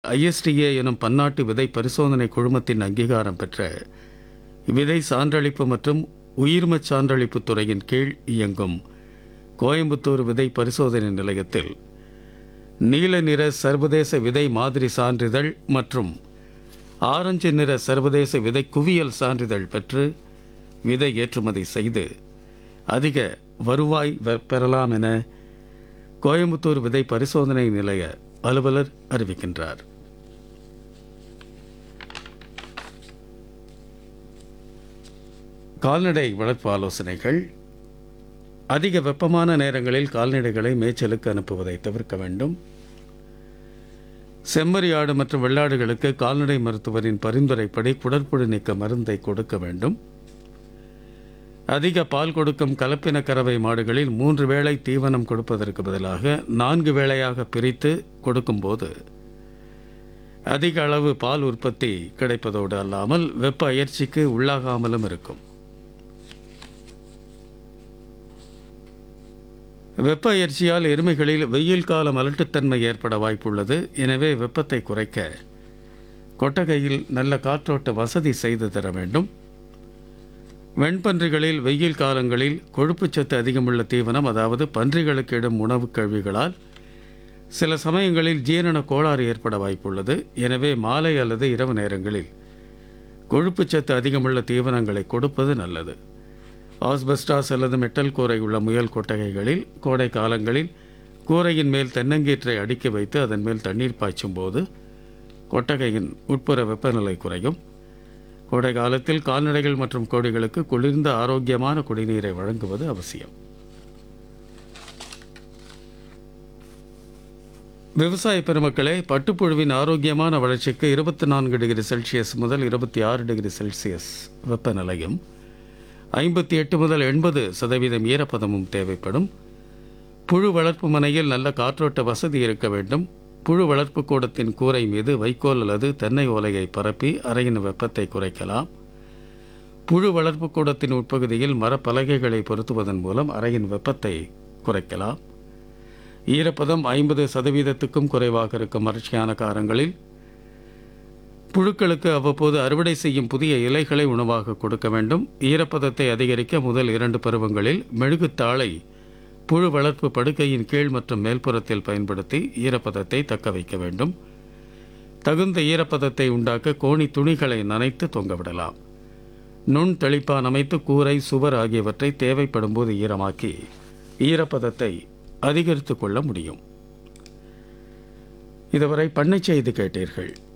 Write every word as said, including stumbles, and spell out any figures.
ISTA எனும் பன்னாட்டு விதை பரிசோதனை குழுமத்தின் அங்கீகாரம் பெற்ற விதை சான்றளிப்பு மற்றும் உயிர்மச் சான்றளிப்பு துறையின் கீழ் இயங்கும் கோயம்புத்தூர் விதை பரிசோதனை நிலையத்தில் நீல நிற சர்வதேச விதை மாதிரி சான்றிதழ் மற்றும் ஆரஞ்சு நிற சர்வதேச விதை குவியல் சான்றிதழ் பெற்று விதை ஏற்றுமதி செய்து அதிக வருவாய் பெறலாம் என கோயம்புத்தூர் விதை பரிசோதனை நிலைய அலுவலர் அறிவிக்கின்றார். கால்நடை வளர்ப்பு ஆலோசனைகள். அதிக வெப்பமான நேரங்களில் கால்நடைகளை மேய்ச்சலுக்கு அனுப்புவதை தவிர்க்க வேண்டும். செம்மறி ஆடு மற்றும் வெள்ளாடுகளுக்கு கால்நடை மருத்துவரின் பரிந்துரைப்படி குடற்புழு நீக்க மருந்தை கொடுக்க வேண்டும். அதிக பால் கொடுக்கும் கலப்பின கறவை மாடுகளில் மூன்று வேளை தீவனம் கொடுப்பதற்கு பதிலாக நான்கு வேளையாக பிரித்து கொடுக்கும்போது அதிக அளவு பால் உற்பத்தி கிடைப்பதோடு அல்லாமல் வெப்ப அயற்சிக்கு உள்ளாகாமலும் இருக்கும். வெப்ப அயற்சியால் எருமைகளில் வெயில் கால மலட்டுத்தன்மை ஏற்பட வாய்ப்புள்ளது. எனவே வெப்பத்தை குறைக்க கொட்டகையில் நல்ல காற்றோட்ட வசதி செய்து தர வேண்டும். வெண்பன்றிகளில் வெயில் காலங்களில் கொழுப்புச்சத்து அதிகமுள்ள தீவனம், அதாவது பன்றிகளுக்கு இடும் உணவுக் கழிவுகளால் சில சமயங்களில் ஜீரண கோளாறு ஏற்பட வாய்ப்புள்ளது. எனவே மாலை அல்லது இரவு நேரங்களில் கொழுப்புச்சத்து அதிகமுள்ள தீவனங்களை கொடுப்பது நல்லது. ஆஸ்பெஸ்டாஸ் அல்லது மெட்டல் கூரை உள்ள முயல் கொட்டகைகளில் கோடை காலங்களில் கூரையின் மேல் தென்னங்கீற்றை அடுக்கி வைத்து அதன் மேல் தண்ணீர் பாய்ச்சும் போது கொட்டகையின் உட்புற வெப்பநிலை குறையும். கோடை காலத்தில் கால்நடைகள் மற்றும் கோழிகளுக்கு குளிர்ந்த ஆரோக்கியமான குடிநீரை வழங்குவது அவசியம். விவசாய பெருமக்களே, பட்டுப்புழுவின் ஆரோக்கியமான வளர்ச்சிக்கு இருபத்தி நான்கு டிகிரி செல்சியஸ் முதல் இருபத்தி ஆறு டிகிரி செல்சியஸ் வெப்பநிலையும் ஐம்பத்தி எட்டு முதல் எண்பது சதவீதம் ஈரப்பதமும் தேவைப்படும். புழு வளர்ப்பு மனையில் நல்ல காற்றோட்ட வசதி இருக்க வேண்டும். புழு வளர்ப்பு கூடத்தின் கூரை மீது வைக்கோல் அல்லது தென்னை ஓலையை பரப்பி அறையின் வெப்பத்தை குறைக்கலாம். புழு வளர்ப்பு கூடத்தின் உட்பகுதியில் மரப்பலகைகளை பொருத்துவதன் மூலம் அறையின் வெப்பத்தை குறைக்கலாம். ஈரப்பதம் ஐம்பது சதவீதத்துக்கும் குறைவாக இருக்கும் வறட்சியான காலங்களில் புழுக்களுக்கு அவ்வப்போது அறுவடை செய்யும் புதிய இலைகளை உணவாக கொடுக்க வேண்டும். ஈரப்பதத்தை அதிகரிக்க முதல் இரண்டு பருவங்களில் மெழுகுத்தாளை புழு வளர்ப்பு படுக்கையின் கீழ் மற்றும் மேல்புறத்தில் பயன்படுத்தி ஈரப்பதத்தை தக்க வைக்க வேண்டும். தகுந்த ஈரப்பதத்தை உண்டாக்க கோணி துணிகளை நனைத்து தொங்கவிடலாம். நுண் தெளிப்பான் அமைத்து கூரை, சுவர் ஆகியவற்றை தேவைப்படும் போது ஈரமாக்கி ஈரப்பதத்தை அதிகரித்து கொள்ள முடியும். இதுவரை பண்ணை செய்தி கேட்டீர்கள்.